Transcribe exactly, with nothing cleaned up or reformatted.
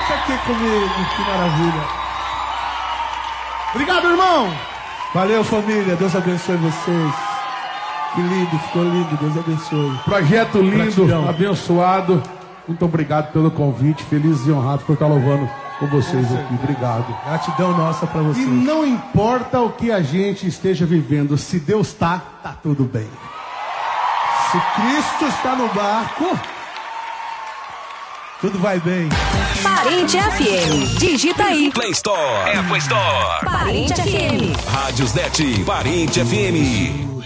Fica aqui comigo, que maravilha. Obrigado, irmão. Valeu, família. Deus abençoe vocês. Que lindo, ficou lindo. Deus abençoe. Projeto lindo, Gratidão. abençoado. Muito obrigado pelo convite. Feliz e honrado por estar louvando com vocês Com aqui. Obrigado. Gratidão nossa pra vocês. E não importa o que a gente esteja vivendo, se Deus tá, tá tudo bem. Se Cristo está no barco, tudo vai bem. Parente F M. Digita aí. Play Store, Apple Store. Parente F M. Rádios Net, Parente F M.